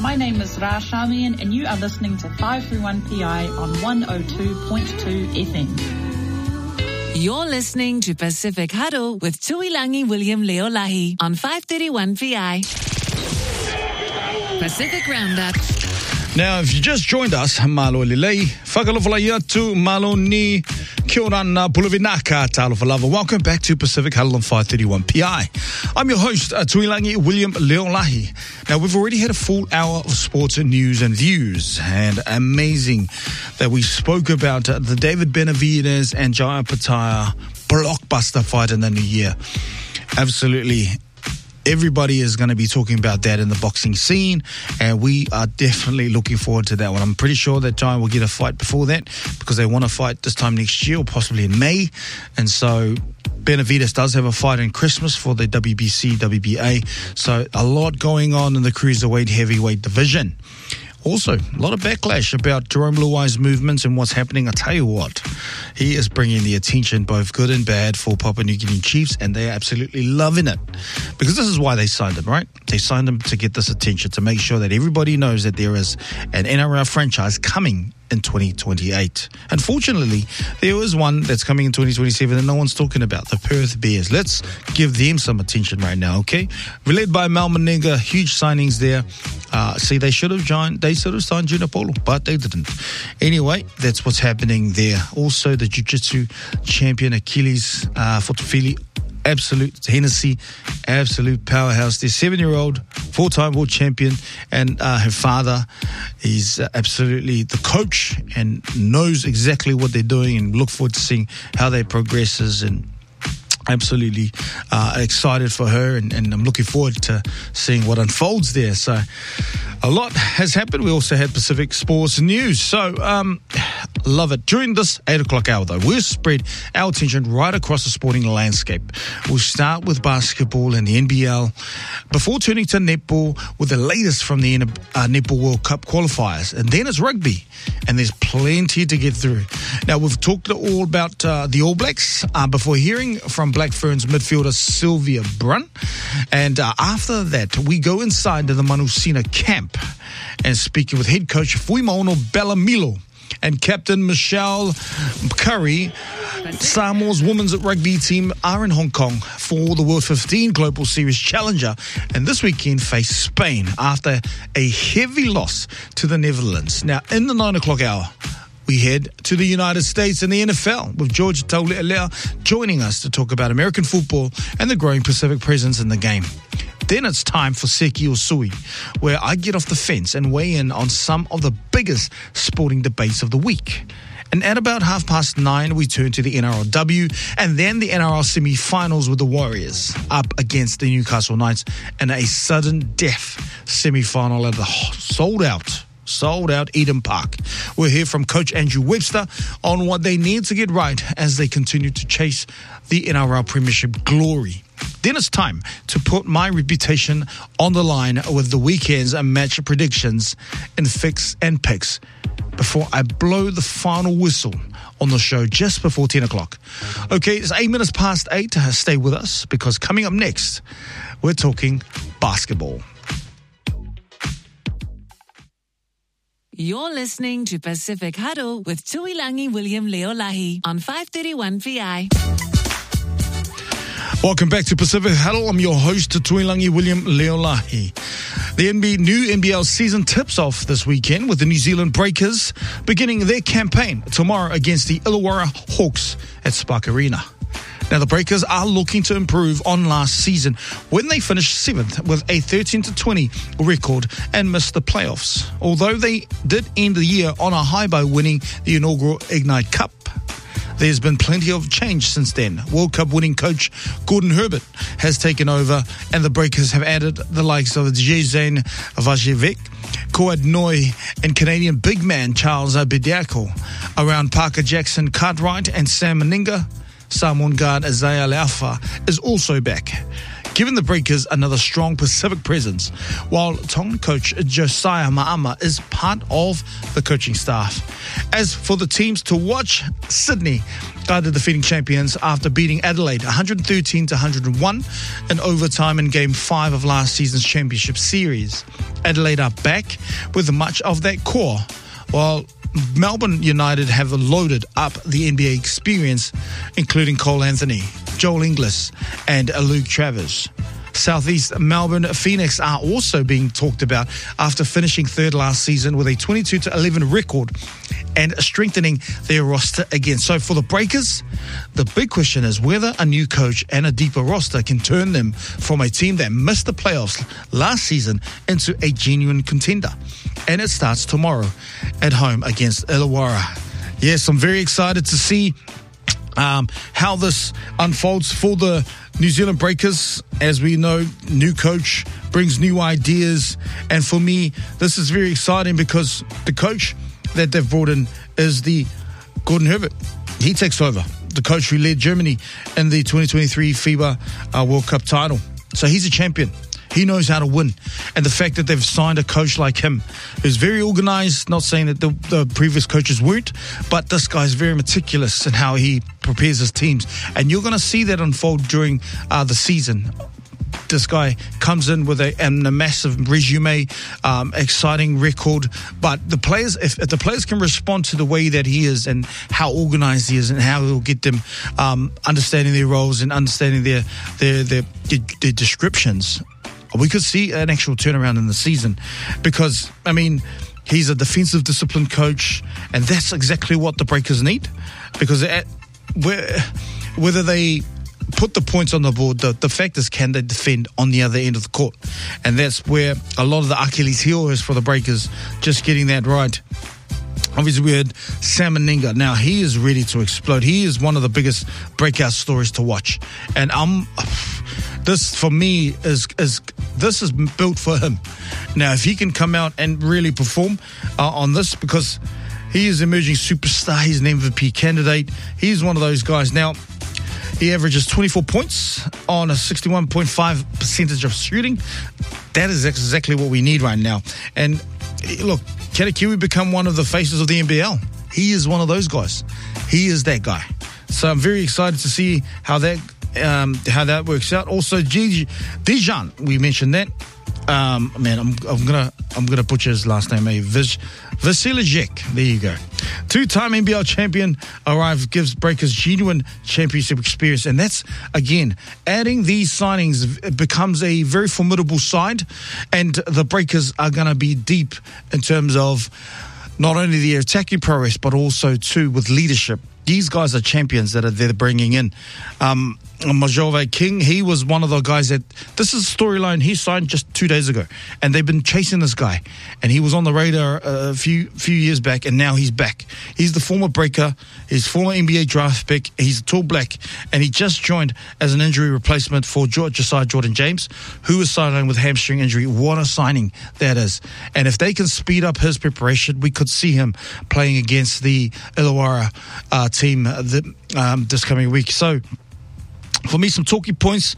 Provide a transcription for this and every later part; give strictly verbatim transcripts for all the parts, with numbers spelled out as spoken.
My name is Ra Shamian and you are listening to five thirty-one P I on one oh two point two F M. You're listening to Pacific Huddle with Tuilangi William Leolahi on five thirty-one P I. Pacific Roundup. Now, if you just joined us, malo lilei, whakalawhalai atu, malo ni, kia ora na pulavinaka, talawhalava. Welcome back to Pacific Huddle on five thirty-one P I. I'm your host, uh, Tuilangi William Leolahi. Now, we've already had a full hour of sports and news and views, and amazing that we spoke about uh, the David Benavidez and Jaya Pataya blockbuster fight in the new year. Absolutely. Everybody is going to be talking about that in the boxing scene, and we are definitely looking forward to that one. I'm pretty sure that Giant will get a fight before that because they want to fight this time next year or possibly in May. And so Benavidez does have a fight in Christmas for the W B C, W B A. So a lot going on in the cruiserweight heavyweight division. Also, a lot of backlash about Jerome Luai's movements and what's happening. I tell you what, he is bringing the attention, both good and bad, for Papua New Guinea Chiefs, and they're absolutely loving it. Because this is why they signed him, right? They signed him to get this attention, to make sure that everybody knows that there is an N R L franchise coming in twenty twenty-eight. Unfortunately, there is one that's coming in twenty twenty-seven that no one's talking about, the Perth Bears. Let's give them some attention right now, okay? Led by Mal Meninga, huge signings there. Uh, see, they should have joined, they should have signed Junipolo, but they didn't. Anyway, that's what's happening there. Also, the Jiu-Jitsu champion Achilles uh, Fotofili, absolute Hennessy, absolute powerhouse. Their seven-year-old, four-time world champion, and uh, her father is uh, absolutely the coach and knows exactly what they're doing, and look forward to seeing how they progresses, and absolutely uh, excited for her, and, and I'm looking forward to seeing what unfolds there. So a lot has happened. We also had Pacific Sports News. So um, love it. During this eight o'clock hour, though, we'll spread our attention right across the sporting landscape. We'll start with basketball and the N B L before turning to netball with the latest from the uh, Netball World Cup qualifiers. And then it's rugby, and there's plenty to get through. Now, we've talked all about uh, the All Blacks uh, before hearing from Black Ferns midfielder Sylvia Brun. And uh, after that, we go inside to the Manusina camp and speaking with head coach Fuimaono Bellamilo and captain Michelle Curry. Samoa's women's rugby team are in Hong Kong for the World fifteen Global Series Challenger, and this weekend face Spain after a heavy loss to the Netherlands. Now, in the nine o'clock hour, we head to the United States and the N F L with George Taule'elea joining us to talk about American football and the growing Pacific presence in the game. Then it's time for Seki or Sui, where I get off the fence and weigh in on some of the biggest sporting debates of the week. And at about half past nine, we turn to the N R L W and then the N R L semi-finals with the Warriors up against the Newcastle Knights in a sudden death semi-final at the sold-out Sold out Eden Park. We'll hear from Coach Andrew Webster on what they need to get right as they continue to chase the N R L Premiership glory. Then it's time to put my reputation on the line with the weekend's match predictions and fix and picks before I blow the final whistle on the show just before ten o'clock. Okay, it's eight minutes past eight. Stay with us because coming up next, we're talking basketball. You're listening to Pacific Huddle with Tuilangi William Leolahi on five thirty-one P I. Welcome back to Pacific Huddle. I'm your host, Tuilangi William Leolahi. The N B A, new N B L season tips off this weekend with the New Zealand Breakers beginning their campaign tomorrow against the Illawarra Hawks at Spark Arena. Now, the Breakers are looking to improve on last season when they finished seventh with a thirteen to twenty record and missed the playoffs. Although they did end the year on a high by winning the inaugural Ignite Cup, there's been plenty of change since then. World Cup winning coach Gordon Herbert has taken over, and the Breakers have added the likes of Jason Vajevic, Koad Noi, and Canadian big man Charles Bediako. Around Parker Jackson Cartwright and Sam Meninga, Samoan guard Isaiah Leafa is also back. giving the Breakers another strong Pacific presence, while Tongan coach Josiah Ma'ama is part of the coaching staff. As for the teams to watch, Sydney are the defending champions after beating Adelaide one hundred thirteen to one hundred one in overtime in Game five of last season's Championship Series. Adelaide are back with much of that core, while Melbourne United have loaded up the N B A experience, including Cole Anthony, Joel Inglis, and Luke Travers. Southeast Melbourne Phoenix are also being talked about after finishing third last season with a twenty-two to eleven record and strengthening their roster again. So for the Breakers, the big question is whether a new coach and a deeper roster can turn them from a team that missed the playoffs last season into a genuine contender. And it starts tomorrow at home against Illawarra. Yes, I'm very excited to see um, how this unfolds for the New Zealand Breakers. As we know, new coach brings new ideas. And for me, this is very exciting because the coach that they've brought in is the Gordon Herbert. He takes over, the coach who led Germany in the twenty twenty-three FIBA uh, World Cup title. So he's a champion. He knows how to win. And the fact that they've signed a coach like him, who's very organized, not saying that the, the previous coaches weren't, but this guy's very meticulous in how he prepares his teams. And you're going to see that unfold during uh, the season. This guy comes in with a, and a massive resume, um, exciting record. But the players, if, if the players can respond to the way that he is and how organized he is and how he'll get them um, understanding their roles and understanding their their their, their, their descriptions, we could see an actual turnaround in the season. Because, I mean, he's a defensive discipline coach, and that's exactly what the Breakers need. Because at, where, whether they put the points on the board, the, the fact is, can they defend on the other end of the court? And that's where a lot of the Achilles heel is for the Breakers, just getting that right. Obviously, we heard Sam Meninga. Now, he is ready to explode. He is one of the biggest breakout stories to watch. And I'm... This, for me, is is this is built for him. Now, if he can come out and really perform uh, on this, because he is emerging superstar, he's an M V P candidate. He's one of those guys. Now, he averages twenty-four points on a sixty-one point five percentage of shooting. That is exactly what we need right now. And look, can a Kiwi become one of the faces of the N B L? He is one of those guys. He is that guy. So I'm very excited to see how that Um, how that works out. Also, Gigi Dijon, we mentioned that. Um, man, I'm, I'm gonna I'm gonna butcher his last name. Eh? Vis, Vasilije. There you go. Two-time N B L champion arrives, gives Breakers genuine championship experience, and that's again adding these signings. It becomes a very formidable side, and the Breakers are gonna be deep in terms of not only the attacking prowess but also too with leadership. These guys are champions that are they're bringing in. Um, Majove King, he was one of the guys that, this is a storyline he signed just two days ago. And they've been chasing this guy. And he was on the radar a few few years back, and now he's back. He's the former Breaker, he's former N B A draft pick, he's a tall black, and he just joined as an injury replacement for Josiah Jordan James, who was sidelined with hamstring injury. What a signing that is. And if they can speed up his preparation, we could see him playing against the Illawarra uh, team the, um, this coming week. So, for me, some talking points.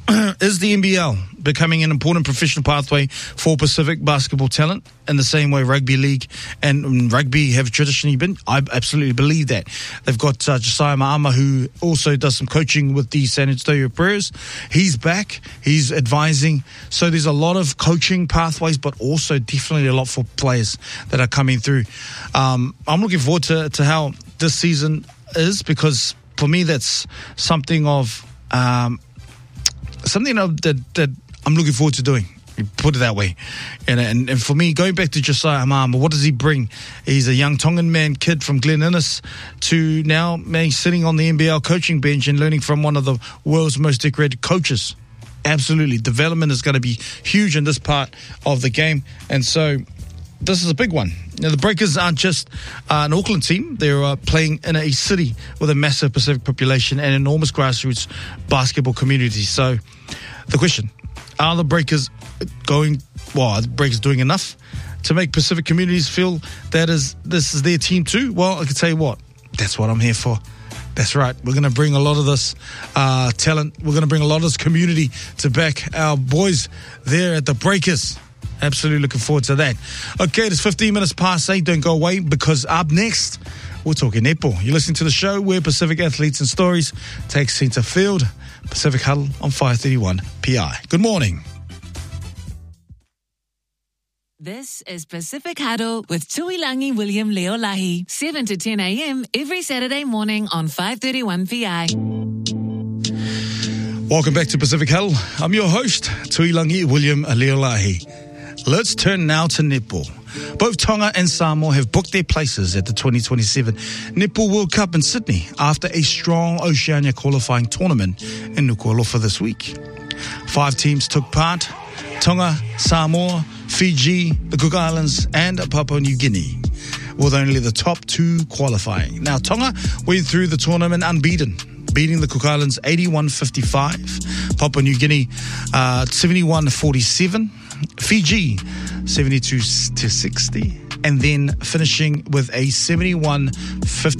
Is the N B L becoming an important professional pathway for Pacific basketball talent in the same way rugby league and rugby have traditionally been? I absolutely believe that. They've got uh, Josiah Ma'ama, who also does some coaching with the San Antonio Spurs. He's back. He's advising. So there's a lot of coaching pathways, but also definitely a lot for players that are coming through. Um, I'm looking forward to, to how this season is, because for me, that's something of... Um, Something that, that I'm looking forward to doing, put it that way. And, and and for me, going back to Josiah Ma'ama, what does he bring? He's a young Tongan man kid from Glen Innes to now man, sitting on the N B L coaching bench and learning from one of the world's most decorated coaches. Absolutely. Development is going to be huge in this part of the game. And so this is a big one. Now, the Breakers aren't just uh, an Auckland team. They're uh, playing in a city with a massive Pacific population and enormous grassroots basketball community. So the question, are the Breakers going, well, are the Breakers doing enough to make Pacific communities feel that is this is their team too? Well, I can tell you what, that's what I'm here for. That's right. We're going to bring a lot of this uh, talent. We're going to bring a lot of this community to back our boys there at the Breakers. Absolutely looking forward to that. Okay, it's fifteen minutes past eight. Don't go away, because up next, we're talking netball. You're listening to the show where Pacific Athletes and Stories take centre field. Pacific Huddle on five thirty-one P I. Good morning. This is Pacific Huddle with Tuilangi William Leolahi, seven to ten a.m. every Saturday morning on five thirty-one P I. Welcome back to Pacific Huddle. I'm your host, Tuilangi William Leolahi. Let's turn now to netball. Both Tonga and Samoa have booked their places at the twenty twenty-seven Netball World Cup in Sydney after a strong Oceania qualifying tournament in Nuku'alofa this week. Five teams took part: Tonga, Samoa, Fiji, the Cook Islands, and Papua New Guinea, with only the top two qualifying. Now, Tonga went through the tournament unbeaten, beating the Cook Islands eighty-one fifty-five, Papua New Guinea uh, seventy-one forty-seven, Fiji seventy-two to sixty, and then finishing with a seventy-one fifty.